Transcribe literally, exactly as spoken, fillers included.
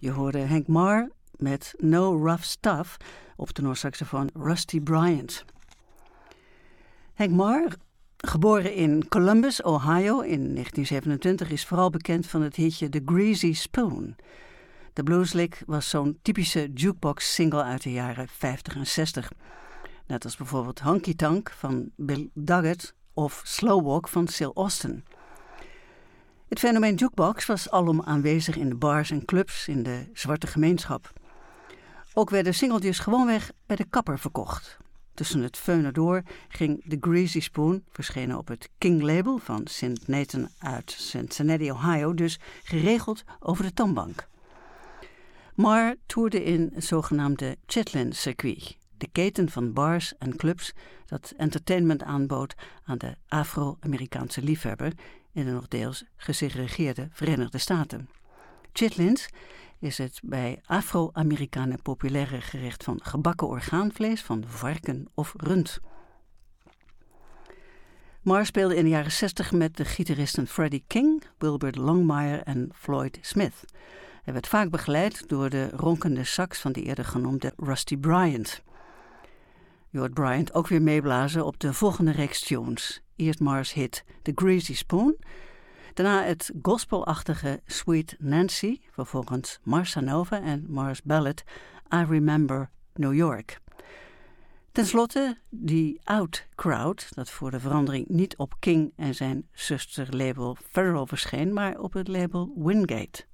Je hoorde Hank Marr met No Rough Stuff op tenorsaxofoon Rusty Bryant. Hank Marr, geboren in Columbus, Ohio in negentien zevenentwintig, is vooral bekend van het hitje The Greasy Spoon. De blueslick was zo'n typische jukebox-single uit de jaren vijftig en zestig. Net als bijvoorbeeld Honky Tonk van Bill Duggett of Slow Walk van Sil Austin. Het fenomeen jukebox was alom aanwezig in de bars en clubs in de zwarte gemeenschap. Ook werden singeltjes gewoonweg bij de kapper verkocht. Tussen het feunen door ging The Greasy Spoon, verschenen op het King-label van Saint Nathan uit Cincinnati, Ohio, dus geregeld over de toonbank. Marr toerde in het zogenaamde Chitlin-circuit, de keten van bars en clubs dat entertainment aanbood aan de Afro-Amerikaanse liefhebber in de nog deels gesegregeerde Verenigde Staten. Chitlins is het bij Afro-Amerikanen populaire gerecht van gebakken orgaanvlees van varken of rund. Marr speelde in de jaren zestig met de gitaristen Freddie King, Wilbert Longmire en Floyd Smith. Hij werd vaak begeleid door de ronkende sax van de eerder genoemde Rusty Bryant. Je hoort Bryant ook weer meeblazen op de volgende reeks tunes. Eerst Marr's hit The Greasy Spoon, daarna het gospelachtige Sweet Nancy, vervolgens Marsa Nova en Marr's ballad I Remember New York. Ten slotte die Out Crowd, dat voor de verandering niet op King en zijn zusterlabel Federal verscheen, maar op het label Wingate.